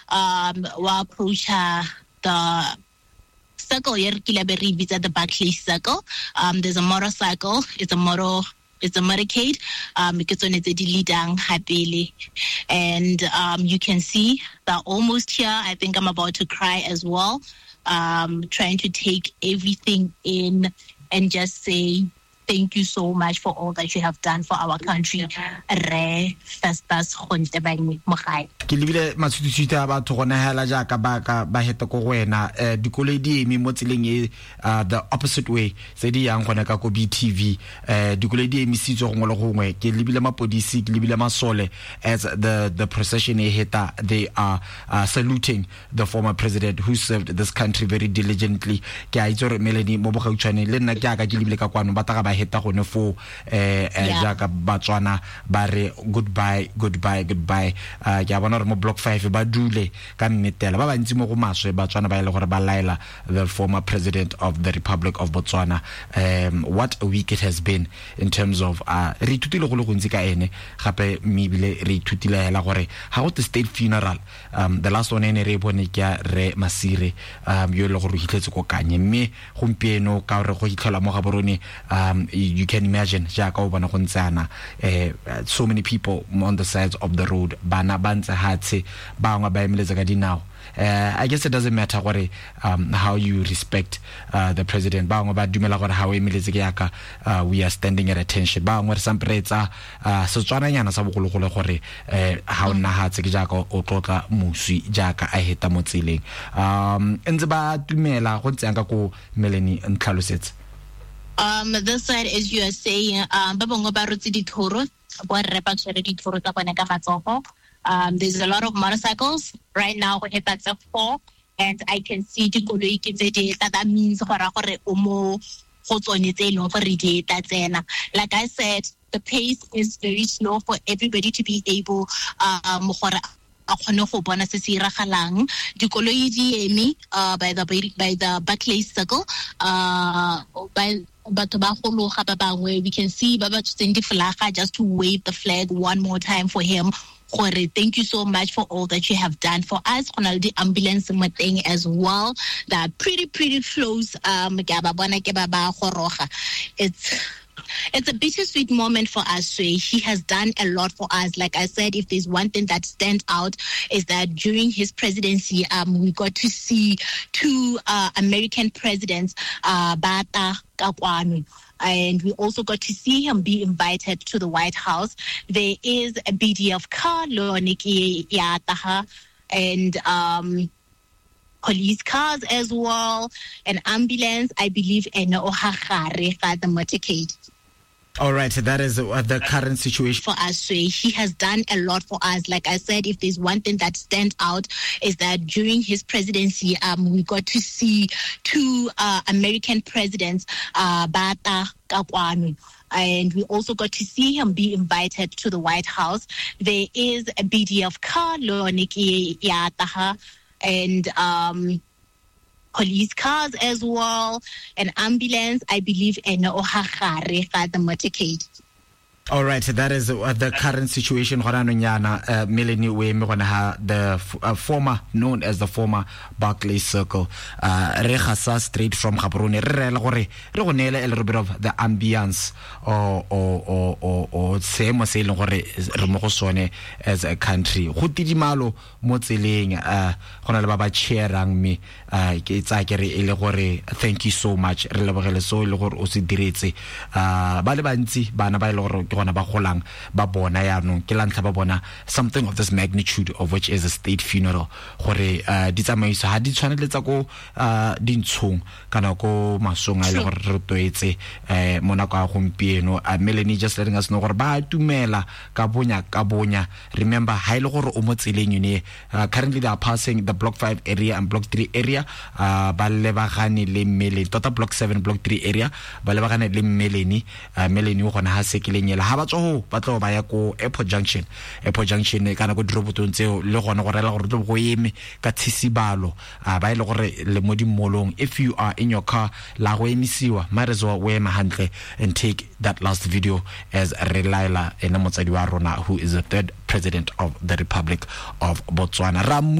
wa approach the circle here at the Barclays Circle. There's a motorcycle, it's a motorcade, because on it's a dilidang happily. And you can see they're almost here. I think I'm about to cry as well. Trying to take everything in and just say thank you so much for all that you have done for our country. Re Festus Khontebane Mogai. Ke lebile matshutshutha ba batho gona hela ja ka ba heta go wena dikoloi di emi mo tseleng e the opposite way se di yang gona ka ko BTV dikoloi di emisitswe go ngole gongwe ke lebile mapodisi ke lebile masole as the procession e heta. They are saluting the former president who served this country very diligently. Ke a itse re Melanie mo bogautshwane le nna ke aka ke lebile ka kwano ba taga ba heta gone fo ja ka Batswana ba re goodbye ke a bona re mo block 5 ba dule ka nnetela ba bantsi mo go maswe Batswana ba ile gore ba laela the former president of the Republic of Botswana. What a week it has been in terms of re ithutile go le gontsi ka ene gape mebile re ithutile hela gore how the state funeral the last one ene re bone ke re Masire yo le gore hitletse go kanye mme gompieno ka re go hitlhela mo ga borone. You can imagine ja ka o bona go ntsana so many people on the sides of the road bana bantse hatse bangwa ba emeletse ka dinao. I guess it doesn't matter what how you respect the president. Bangwa ba dumela gore how emeletse ke yaka we are standing at attention. Bangwa re sampretsa Setswana nyana sa bogologolo gore how nna hatse ke jaka o tlotla muswi jaka a heta mo tseleng. Ntse ba dumela go ntse ka ko Melanie ntlhalosetse. This side, as you are saying, there's a lot of motorcycles right now. We have 4, and I can see that means like I said, the pace is very slow for everybody to be able by the Barclays Circle we can see Baba Tsendi Flaga just to wave the flag one more time for him. Thank you so much for all that you have done for us. The ambulance thing as well. That pretty close. It's a bittersweet moment for us. He has done a lot for us. Like I said, if there's one thing that stands out is that during his presidency, we got to see 2 American presidents, Bata Kakwanu. And we also got to see him be invited to the White House. There is a BDF car, Loniki Yataha, and police cars as well, an ambulance, I believe, and Ohagare the motorcade. All right, so that is the current situation for us. He has done a lot for us. Like I said, if there's one thing that stands out is that during his presidency, we got to see 2 American presidents, Bata Kakwanu. And we also got to see him be invited to the White House. There is a BDF car, Loniki Yataha, and police cars as well, an ambulance, I believe, and Ohagare the motorcade. All right, so that is the current situation. Melanie the former, known as the former Barclays Circle. Rehasa straight from Gaborone. A little bit of the ambience or same as a country. Hutidimalo motseling baba cheerang me. Thank you so much. Something of this magnitude, of which is a state funeral. Melanie just letting us know remember currently they are passing the block 5 area and block 3 area total block 7 block 3 area Melanie Airport Junction kana go dirobotong tseo le gona go rela gore go eme ka tsisibalo ba ile gore le mo dimolong. If you are in your car la go emisiwa might as well wear handle and take that last video as Relaila ena motsadi wa rona who is the 3rd president of the Republic of Botswana.